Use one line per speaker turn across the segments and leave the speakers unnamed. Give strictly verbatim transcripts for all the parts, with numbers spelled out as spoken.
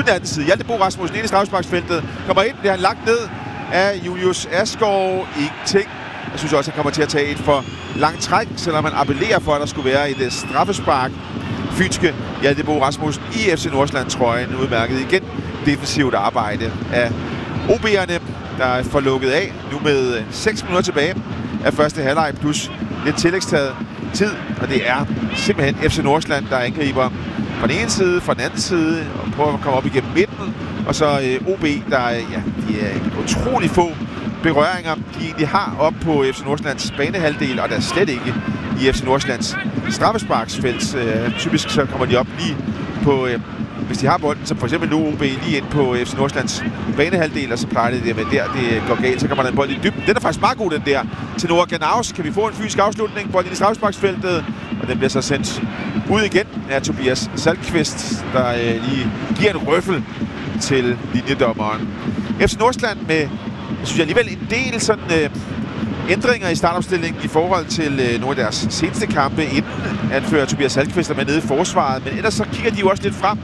den anden side. Hjalte Bo Rasmussen ind i straffesparksfeltet. Kommer ind, bliver han lagt ned af Julius Asgaard. Ingenting. Jeg synes også, han kommer til at tage et for langt træk, selvom man appellerer for, at der skulle være et straffespark. Fynske Hjalte Bo Rasmussen i F C Nordsjælland-trøjen. Udmærket igen defensivt arbejde af O B'erne, der får lukket af nu med seks minutter tilbage af første halvleg plus lidt tillægstaget tid. Og det er simpelthen F C Nordsjælland, der angriber fra den ene side, fra den anden side og prøver at komme op igennem midten. Og så øh, O B, der ja, de er utrolig få berøringer, de egentlig har op på F C Nordsjællands banehalvdel, og der er slet ikke i F C Nordsjællands straffesparksfelt. Øh, typisk så kommer de op lige på, øh, hvis de har bolden, som for eksempel nu O B lige ind på F C Nordsjællands banehalvdel, og så plejer det, det med der, det går galt, så kommer der en bold i dybden. Den er faktisk meget god, den der. Til Noah Ganaus kan vi få en fysisk afslutning, bold i straffesparksfeltet, og den bliver så sendt ud igen af Tobias Saltqvist, der øh, lige giver en røffel til linjedommeren. F C Nordsjælland med, jeg synes alligevel, en del sådan øh, ændringer i startopstillingen i forhold til øh, nogle af deres seneste kampe, inden anfører Tobias Saltqvist med nede i forsvaret. Men ellers så kigger de jo også lidt frem.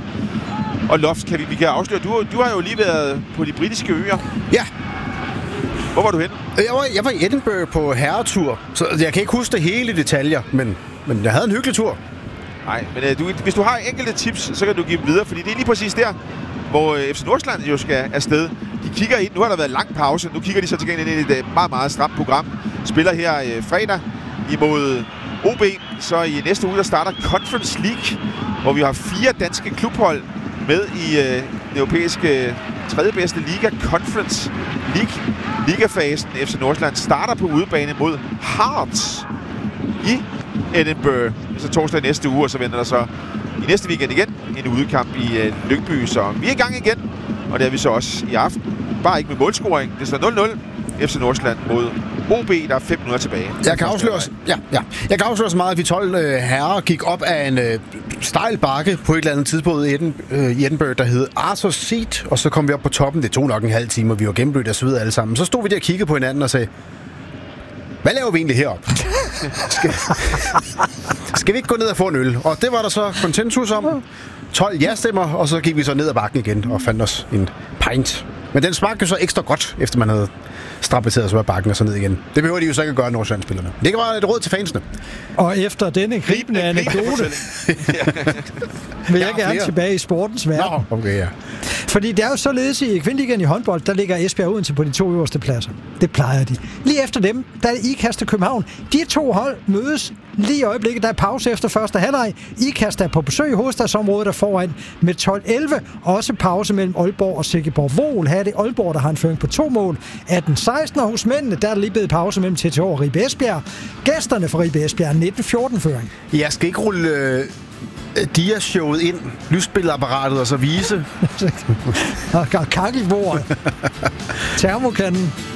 Og Lofts, kan vi, vi kan afsløre, du, du har jo lige været på de britiske øer.
Ja.
Hvor var du henne?
Jeg var, jeg var i Edinburgh på herretur, så jeg kan ikke huske det hele i detaljer, men, men jeg havde en hyggelig tur.
Nej, men øh, du, hvis du har enkelte tips, så kan du give dem videre, fordi det er lige præcis der, hvor øh, F C Nordsjælland jo skal afsted. De kigger ind, nu har der været lang pause, nu kigger de så til gengæld ind i et meget, meget stramt program. Spiller her øh, fredag imod O B, så i næste uge der starter Conference League, hvor vi har fire danske klubhold med i øh, den europæiske tredje bedste liga, Conference League. Ligafasen F C Nordsjælland starter på udebane mod Hearts i Edinburgh. Så torsdag næste uge, og så venter der så i næste weekend igen en udekamp i øh, Lyngby. Så vi er i gang igen, og det er vi så også i aften. Bare ikke med målscoring. Det står nul nul. F C Nordsjælland mod O B, der er fem minutter tilbage.
Jeg kan afsløre, ja, ja. Jeg kan afsløre så meget, at vi tolv øh, herrer gik op af en øh, stejl bakke på et eller andet tidspunkt i, Eden, øh, i Edinburgh, der hed Arthur's Seat, og så kom vi op på toppen. Det tog nok en halv time, og vi var gennemblødt af sved alle sammen. Så stod vi der og kiggede på hinanden og sagde, hvad laver vi egentlig heroppe? skal, skal vi ikke gå ned og få en øl? Og det var der så konsensus om. tolv ja-stemmer, og så gik vi så ned ad bakken igen og fandt os en pint. Men den smagte jo så ekstra godt, efter man havde strapateret sig af bakken og så ned igen. Det behøver de jo så ikke at gøre, Nordsjælland-spillerne. Det kan være et råd til fansene.
Og efter denne gribende anekdote vil jeg gerne tilbage i sportens verden.
Nå, okay, ja.
Fordi det er jo således i Kvindligaen i håndbold, der ligger Esbjerg Odense på de to øverste pladser. Det plejer de. Lige efter dem, der er Ikast og København. De to hold mødes lige i øjeblikket. Der er pause efter første halvleg. Ikast er på besøg i hovedstadsområdet der foran med tolv elleve. Også pause mellem Aalborg og Silkeborg-Voel. Her er det Aalborg, der har en føring på to mål. atten seksten, og hos mændene, der er lige blevet pause mellem T T H og Ribe Esbjerg. Gæsterne for Ribe Esbjerg nitten fjorten føring.
Jeg skal ikke rulle øh, Dia-showet ind, lysbilledapparatet og så vise.
Og kakkelbordet. Termokanden.